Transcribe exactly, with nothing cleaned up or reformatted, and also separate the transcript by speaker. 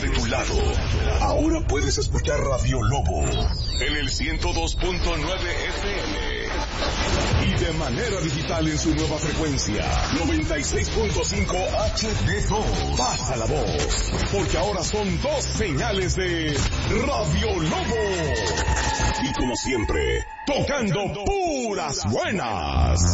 Speaker 1: de tu lado. Ahora puedes escuchar Radio Lobo en el ciento dos punto nueve F M y de manera digital en su nueva frecuencia noventa y seis punto cinco H D dos. Pasa la voz, porque ahora son dos señales de Radio Lobo. Y como siempre, tocando puras buenas.